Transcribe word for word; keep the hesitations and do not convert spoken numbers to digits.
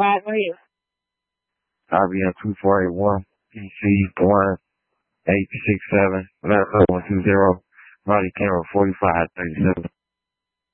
five, go ahead. R B M two four eight one, P C one eight six seven, one two zero, body camera forty-five thirty-seven.